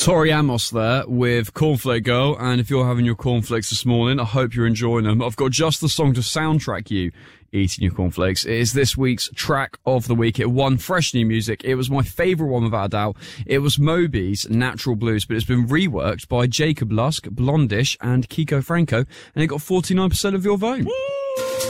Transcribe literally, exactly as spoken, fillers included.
Tori Amos there with Cornflake Girl, and if you're having your cornflakes this morning, I hope you're enjoying them. I've got just the song to soundtrack you eating your cornflakes. It is this week's track of the week. It won Fresh New Music. It was my favourite one without a doubt. It was Moby's Natural Blues, but it's been reworked by Jacob Lusk, Blondish and Kiko Franco, and it got forty-nine percent of your vote.